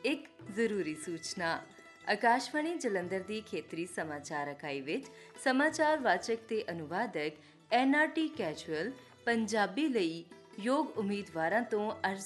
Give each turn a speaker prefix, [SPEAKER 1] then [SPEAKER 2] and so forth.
[SPEAKER 1] ਇੱਕ ਜ਼ਰੂਰੀ ਸੂਚਨਾ। ਆਕਾਸ਼ਵਾਣੀ ਜਲੰਧਰ ਦੀ ਖੇਤਰੀ ਸਮਾਚਾਰ ਇਕਾਈ ਵਿੱਚ ਸਮਾਚਾਰ ਵਾਚਕ ਤੇ ਅਨੁਵਾਦਕ NRT ਕੈਜੂਅਲ ਪੰਜਾਬੀ ਲਈ ਯੋਗ ਉਮੀਦਵਾਰਾਂ ਤੋਂ ਅਰਜ਼ੀ